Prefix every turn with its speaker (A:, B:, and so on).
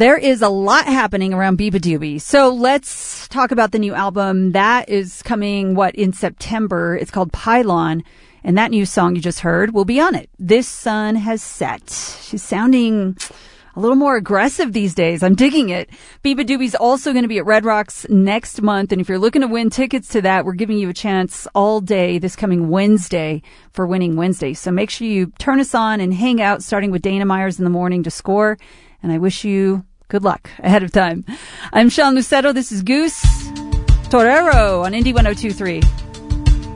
A: There is a lot happening around Biba Doobie. So let's talk about the new album. That is coming, in September. It's called Pylon. And that new song you just heard will be on it. This Sun Has Set. She's sounding a little more aggressive these days. I'm digging it. Biba Doobie's also going to be at Red Rocks next month. And if you're looking to win tickets to that, we're giving you a chance all day this coming Wednesday for Winning Wednesday. So make sure you turn us on and hang out, starting with Dana Myers in the morning to score. And I wish you good luck ahead of time. I'm Sean Lucetto. This is Goose Torero on Indie 102.3.